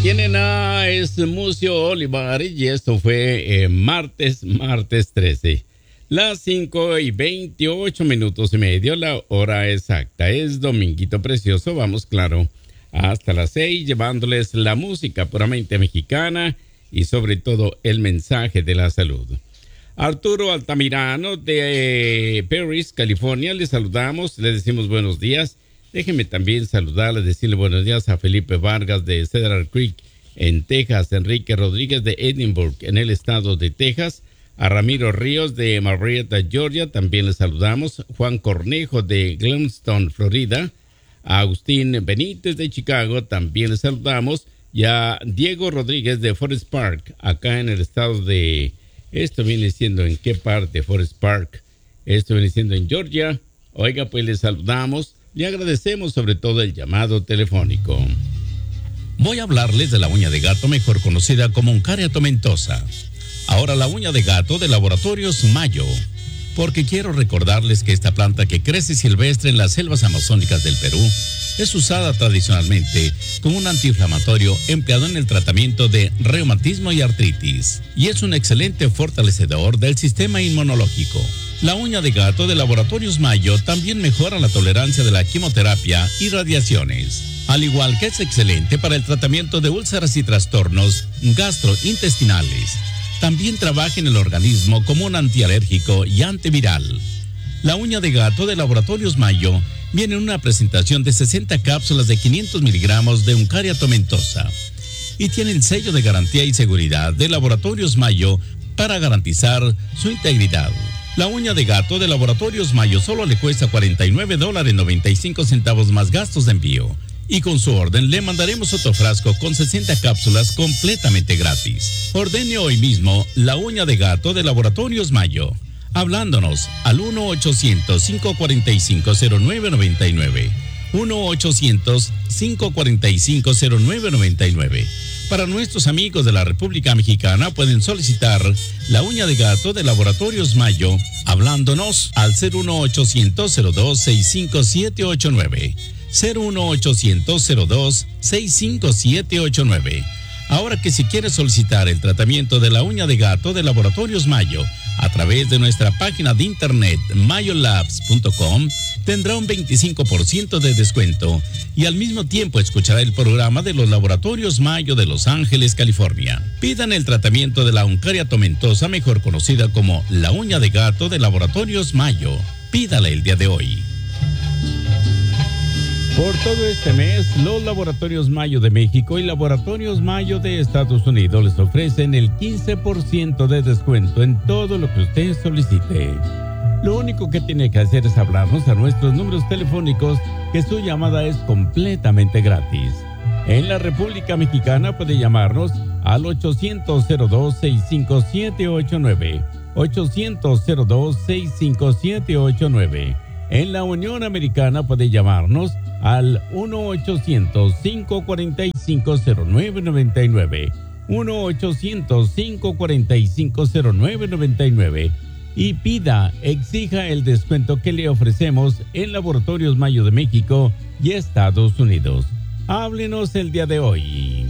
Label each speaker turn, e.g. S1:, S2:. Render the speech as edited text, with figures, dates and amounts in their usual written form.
S1: tienen a Esmucio Olivares y esto fue martes 13. Las 5:28 la hora exacta. Es dominguito precioso, vamos claro, hasta las 6 llevándoles la música puramente mexicana y sobre todo el mensaje de la salud. Arturo Altamirano de Paris, California, les saludamos, les decimos buenos días. Déjenme también saludarles, decirle buenos días a Felipe Vargas de Cedar Creek en Texas, Enrique Rodríguez de Edinburgh en el estado de Texas, a Ramiro Ríos de Marietta, Georgia, también les saludamos, Juan Cornejo de Glenstone, Florida, a Agustín Benítez de Chicago, también les saludamos, y a Diego Rodríguez de Forest Park, acá en el estado de... Esto viene siendo en qué parte, Forest Park. Esto viene siendo en Georgia. Oiga, pues les saludamos y agradecemos sobre todo el llamado telefónico.
S2: Voy a hablarles de la uña de gato, mejor conocida como Uncaria tomentosa. Ahora la uña de gato de Laboratorios Mayo, porque quiero recordarles que esta planta que crece silvestre en las selvas amazónicas del Perú es usada tradicionalmente como un antiinflamatorio empleado en el tratamiento de reumatismo y artritis, y es un excelente fortalecedor del sistema inmunológico. La uña de gato de Laboratorios Mayo también mejora la tolerancia de la quimioterapia y radiaciones, al igual que es excelente para el tratamiento de úlceras y trastornos gastrointestinales. También trabaja en el organismo como un antialérgico y antiviral. La uña de gato de Laboratorios Mayo viene en una presentación de 60 cápsulas de 500 miligramos de Uncaria tomentosa y tiene el sello de garantía y seguridad de Laboratorios Mayo para garantizar su integridad. La uña de gato de Laboratorios Mayo solo le cuesta $49.95 más gastos de envío. Y con su orden le mandaremos otro frasco con 60 cápsulas completamente gratis. Ordene hoy mismo la uña de gato de Laboratorios Mayo, hablándonos al 1-800-545-0999. 1-800-545-0999. Para nuestros amigos de la República Mexicana pueden solicitar la uña de gato de Laboratorios Mayo, hablándonos al 01800-02-65789. 01800-02-65789. Ahora que si quieres solicitar el tratamiento de la uña de gato de Laboratorios Mayo a través de nuestra página de internet mayolabs.com, tendrá un 25% de descuento y al mismo tiempo escuchará el programa de los Laboratorios Mayo de Los Ángeles, California. Pidan el tratamiento de la Uncaria tomentosa, mejor conocida como la uña de gato de Laboratorios Mayo. Pídala el día de hoy.
S1: Por todo este mes, los Laboratorios Mayo de México y Laboratorios Mayo de Estados Unidos les ofrecen el 15% de descuento en todo lo que usted solicite. Lo único que tiene que hacer es hablarnos a nuestros números telefónicos, que su llamada es completamente gratis. En la República Mexicana puede llamarnos al 800-02-65789, 800-02-65789. En la Unión Americana puede llamarnos al 1-800-545-0999, 1-800-545-0999 y exija el descuento que le ofrecemos en Laboratorios Mayo de México y Estados Unidos. Háblenos el día de hoy.